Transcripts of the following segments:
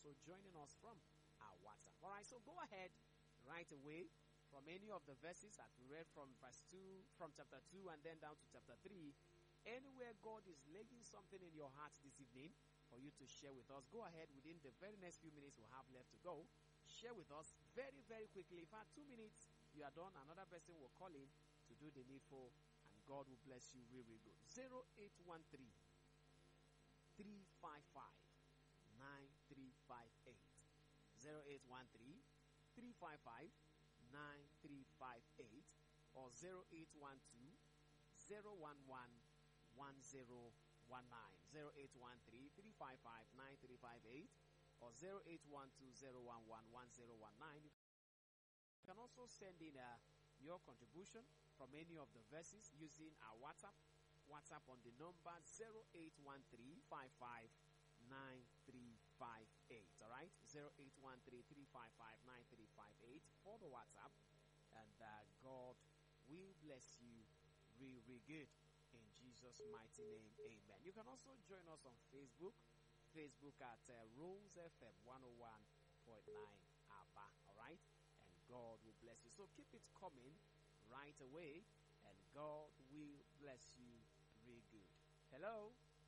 also joining us from our WhatsApp. All right, so go ahead right away from any of the verses that we read from verse 2, from chapter 2 and then down to chapter 3. Anywhere God is laying something in your heart this evening for you to share with us, go ahead within the very next few minutes we have left to go. Share with us very, very quickly. In fact, 2 minutes, you are done. Another person will call in to do the needful, and God will bless you really good. 0813 355 9358. 0813 355 9358 or 0812 011 1019. 0813 355 9358 or 0812 011 1019. You can also send in your contribution from any of the verses using our WhatsApp on the number 0813 55 9358. All right, 0813 355 9358 for the WhatsApp, and God will bless you really good in Jesus' mighty name. Amen. You can also join us on Facebook at Rose FM 101.9 Abba. All right, and God will bless you. So keep it coming right away, and God will bless you really good. Hello.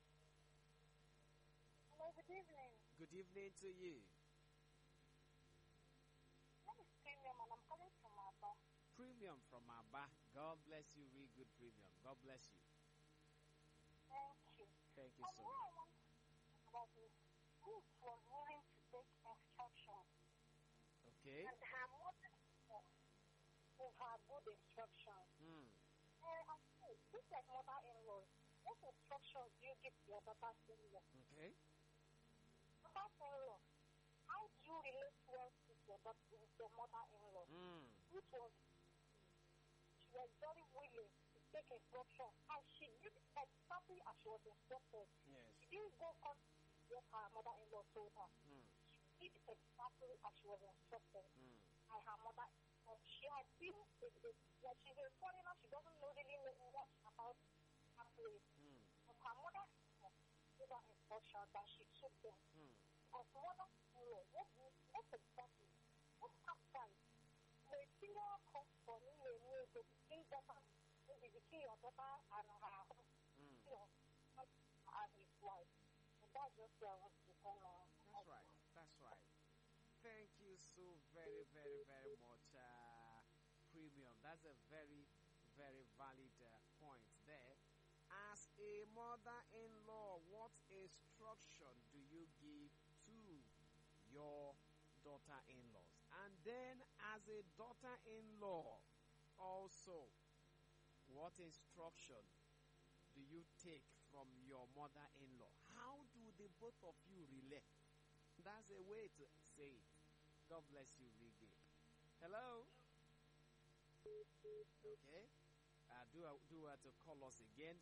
Hello, good evening. Good evening to you. My name is Premium and I'm calling from Abba. Premium from Abba. God bless you, really good Premium. God bless you. Thank you. Thank you so What much. I want to talk about is who was willing to take instructions. Okay. And her mother gave her good instructions. I'm saying, this is like mother-in-law. What instructions do you give to your daughter-in-law? Okay. Daughter-in-law, how do you relate well with your mother-in-law? Which was, she was very willing to take instruction, and she did exactly as she was instructed. Yes. She didn't go on what her mother-in-law told her. She did exactly as she was instructed by her mother. She has been, like she's a foreigner, she doesn't really know much about her place. But her mother gave her instructions and she took them. As mother-in-law, what exactly? What happened? The single comes for me to between daughter, maybe between your daughter and her husband, you know, as his wife. And that's just where I want to come on. That's right. That's right. Thank you so very, very, very much, Premium. That's a very, very valid point there. As a mother-in-law, what instruction do you give to your daughter-in-laws? And then as a daughter-in-law also, what instruction do you take from your mother-in-law? How do the both of you relate? That's a way to say it. God bless you, Riggy. Hello? Okay. Do to call us again,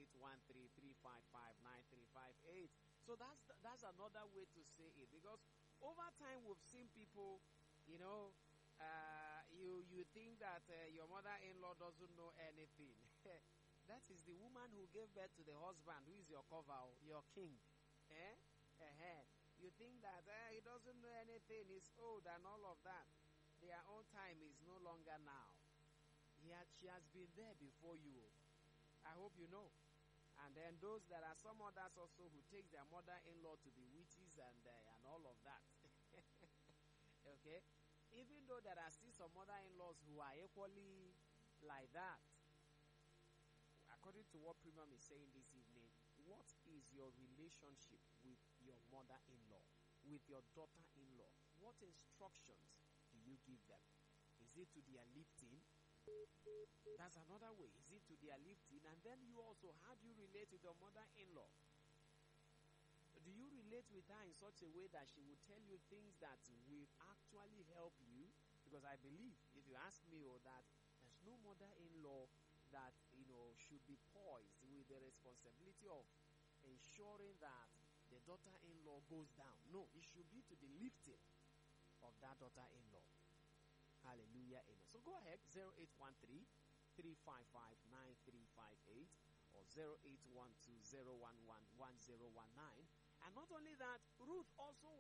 0813-355-9358. So that's another way to say it, because over time we've seen people, you know, you think that your mother-in-law doesn't know anything. That is the woman who gave birth to the husband, who is your cover, your king. You think that he doesn't know anything, he's old and all of that. Their own time is no longer now. She has been there before you. I hope you know. And then those, there are some others also who take their mother-in-law to the witches and all of that. Okay? Even though there are still some mother-in-laws who are equally like that. According to what Premium is saying this evening, what is your relationship with your mother-in-law, with your daughter-in-law? What instructions do you give them? Is it to their lifting? That's another way. Is it to their lifting? And then you also, how do you relate with your mother-in-law? Do you relate with her in such a way that she will tell you things that will actually help you? Because I believe, if you ask me, that there's no mother-in-law that, should be poised with the responsibility of ensuring that the daughter-in-law goes down. No, it should be to the lifting of that daughter-in-law. Hallelujah, amen. So go ahead, 0813-355-9358 or 0812-011-1019. And not only that, Ruth also